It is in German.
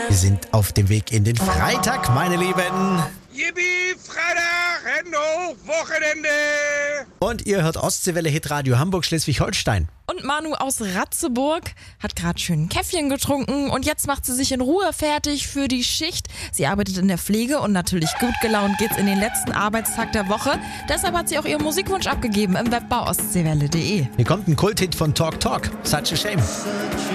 Wir sind auf dem Weg in den Freitag, meine Lieben. Yippie, Freitag, Hände hoch, Wochenende. Und ihr hört Ostseewelle Hitradio Hamburg Schleswig-Holstein. Und Manu aus Ratzeburg hat gerade schön ein Käffchen getrunken und jetzt macht sie sich in Ruhe fertig für die Schicht. Sie arbeitet in der Pflege und natürlich gut gelaunt geht's in den letzten Arbeitstag der Woche. Deshalb hat sie auch ihren Musikwunsch abgegeben im Web bei ostseewelle.de. Hier kommt ein Kulthit von Talk Talk, Such a Shame.